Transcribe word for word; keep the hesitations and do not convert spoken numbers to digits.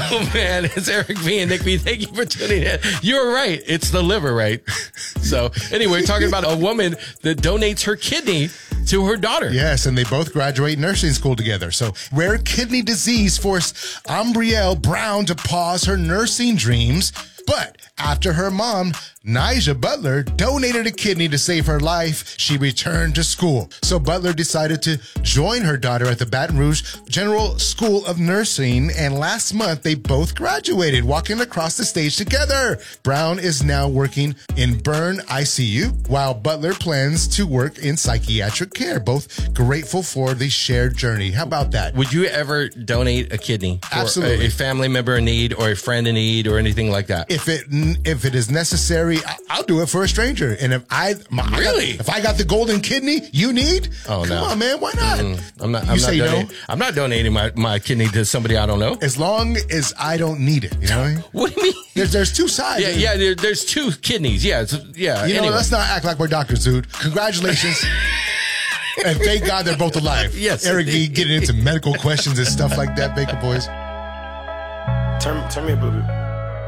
Oh, man. It's Eric B and Nick B. Thank you for tuning in. You were right. It's the liver, right? So anyway, talking about a woman that donates her kidney to her daughter. Yes, and they both graduate nursing school together. So rare kidney disease forced Umbrielle Brown to pause her nursing dreams. But after her mom, Nija Butler, donated a kidney to save her life, she returned to school. So Butler decided to join her daughter at the Baton Rouge General School of Nursing, and last month they both graduated, walking across the stage together. Brown is now working in burn I C U, while Butler plans to work in psychiatric care. Both grateful for the shared journey. How about that? Would you ever donate a kidney for Absolutely. a, a family member in need or a friend in need or anything like that? If it if it is necessary, I'll do it for a stranger. And if I my, really, I got, if I got the golden kidney you need, oh come no, on, man, why not? Mm-hmm. I'm not. I'm you not say donating, no. I'm not donating my, my kidney to somebody I don't know. As long as I don't need it, you know what I mean? What do you mean? There's there's two sides. Yeah, yeah. There, there's two kidneys. Yeah, it's, yeah. You know, anyway. let's not act like we're doctors, dude. Congratulations. And thank God they're both alive. Yes, Eric B getting into medical questions and stuff like that, Baker Boys. Turn, turn me up a little bit.